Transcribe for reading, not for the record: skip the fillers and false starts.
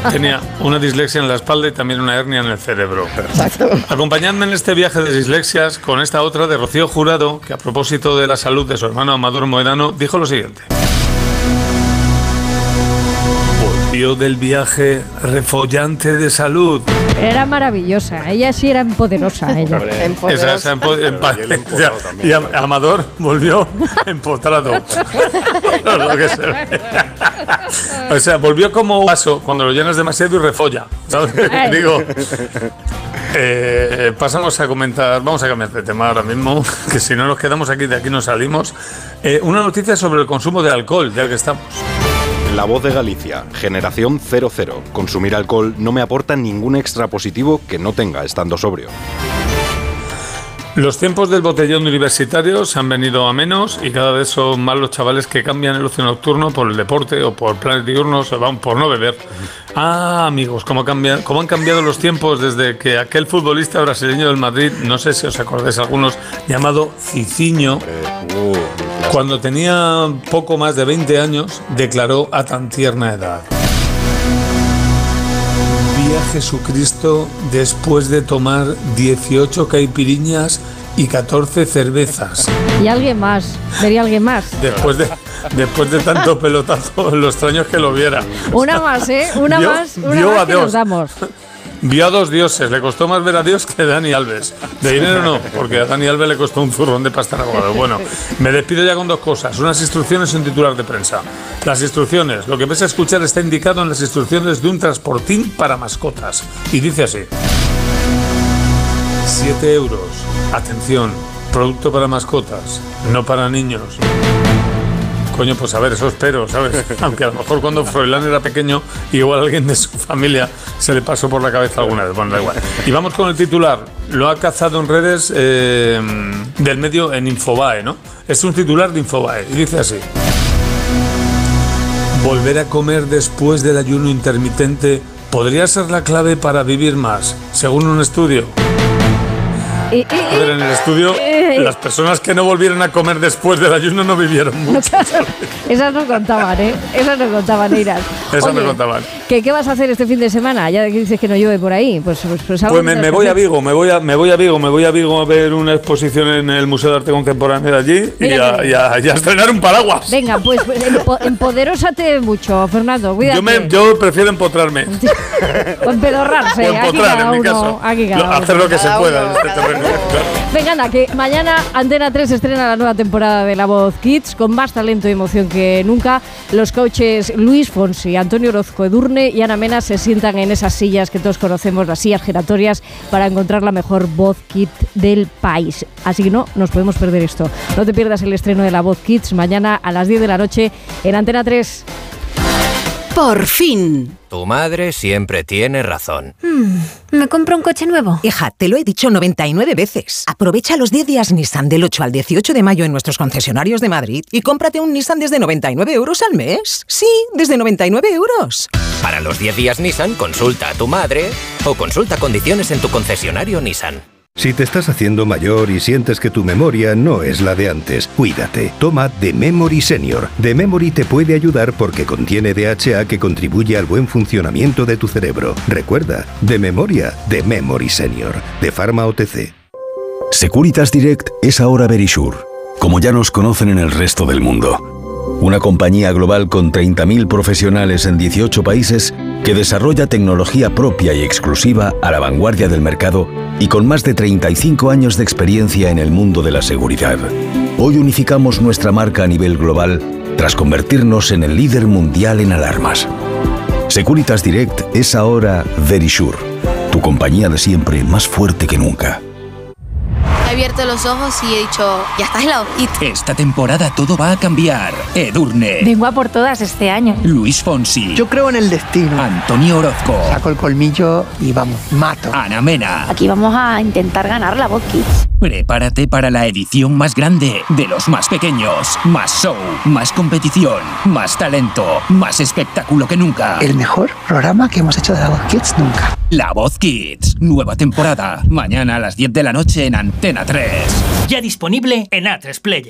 Tenía una dislexia en la espalda y también una hernia en el cerebro. Exacto. Acompañadme en este viaje de dislexias con esta otra de Rocío Jurado, que a propósito de la salud de su hermano Amador Moedano, dijo lo siguiente. Volvió del viaje refollante de salud. Era maravillosa, ella sí era empoderosa. Ella. Y Amador volvió empotrado. No, lo que se ve. O sea, volvió como vaso cuando lo llenas demasiado y refolla, ¿sabes? Digo, pasamos a comentar, vamos a cambiar de tema ahora mismo, que si no nos quedamos aquí, de aquí no salimos. Una noticia sobre el consumo de alcohol, ya que estamos. La Voz de Galicia, generación 00. Consumir alcohol no me aporta ningún extra positivo que no tenga estando sobrio. Los tiempos del botellón universitario se han venido a menos y cada vez son más los chavales que cambian el ocio nocturno por el deporte o por planes diurnos o van por no beber. Ah, amigos, cómo han cambiado los tiempos desde que aquel futbolista brasileño del Madrid, no sé si os acordáis algunos, llamado Cicinho, cuando tenía poco más de 20 años, declaró a tan tierna edad: vi a Jesucristo después de tomar 18 caipiriñas y 14 cervezas. Y alguien más, vería alguien más. Después de tanto pelotazo, lo extraño es que lo viera. Una más, ¿eh? Una más que nos damos. Vio a dos dioses, le costó más ver a Dios que a Dani Alves. De dinero no, porque a Dani Alves le costó un zurrón de pasta aguado. Bueno, me despido ya con dos cosas, unas instrucciones y un titular de prensa. Las instrucciones, lo que vais a escuchar está indicado en las instrucciones de un transportín para mascotas. Y dice así: 7 euros, atención, producto para mascotas, no para niños. Coño, pues a ver, eso espero, ¿sabes? Aunque a lo mejor cuando Froilán era pequeño, igual alguien de su familia se le pasó por la cabeza alguna vez. Bueno, da igual. Y vamos con el titular. Lo ha cazado en redes del medio en Infobae, ¿no? Es un titular de Infobae y dice así: volver a comer después del ayuno intermitente podría ser la clave para vivir más, según un estudio. A ver, en el estudio, las personas que no volvieron a comer después del ayuno no vivieron mucho. Esas no contaban, ¿eh? Esas no contaban, Eiras. Esas no contaban. ¿Qué vas a hacer este fin de semana? Ya que dices que no llueve por ahí. Pues me voy a Vigo, me voy a Vigo a ver una exposición en el Museo de Arte Contemporáneo de allí y a estrenar un paraguas. Venga, pues empoderósate mucho, Fernando, cuídate. Yo prefiero empotrarme. O empedorrarse. O empotrar, en mi caso. Hacer lo que se pueda en este terreno. Venga, anda, que mañana Antena 3 estrena la nueva temporada de La Voz Kids con más talento y emoción que nunca. Los coaches Luis Fonsi, Antonio Orozco, Edurne y Ana Mena se sientan en esas sillas que todos conocemos, las sillas giratorias, para encontrar la mejor voz kid del país. Así que no nos podemos perder esto. No te pierdas el estreno de La Voz Kids mañana a las 10 de la noche en Antena 3. Por fin. Tu madre siempre tiene razón. ¿Me compro un coche nuevo? Hija, te lo he dicho 99 veces. Aprovecha los 10 días Nissan del 8 al 18 de mayo en nuestros concesionarios de Madrid y cómprate un Nissan desde 99 euros al mes. Sí, desde 99 euros. Para los 10 días Nissan, consulta a tu madre o consulta condiciones en tu concesionario Nissan. Si te estás haciendo mayor y sientes que tu memoria no es la de antes, cuídate. Toma The Memory Senior. The Memory te puede ayudar porque contiene DHA que contribuye al buen funcionamiento de tu cerebro. Recuerda, de memoria, The Memory Senior. De Pharma OTC. Securitas Direct es ahora Verisure, como ya nos conocen en el resto del mundo. Una compañía global con 30.000 profesionales en 18 países que desarrolla tecnología propia y exclusiva a la vanguardia del mercado y con más de 35 años de experiencia en el mundo de la seguridad. Hoy unificamos nuestra marca a nivel global tras convertirnos en el líder mundial en alarmas. Securitas Direct es ahora Verisure, tu compañía de siempre más fuerte que nunca. He abierto los ojos y he dicho, ya estás en la hojita. Esta temporada todo va a cambiar. Edurne. Vengo a por todas este año. Luis Fonsi. Yo creo en el destino. Antonio Orozco. Saco el colmillo y vamos, mato. Ana Mena. Aquí vamos a intentar ganar la Voz Kids. Prepárate para la edición más grande de los más pequeños. Más show, más competición, más talento, más espectáculo que nunca. El mejor programa que hemos hecho de La Voz Kids nunca. La Voz Kids, nueva temporada. Mañana a las 10 de la noche en Antena 3. Ya disponible en A3 Player.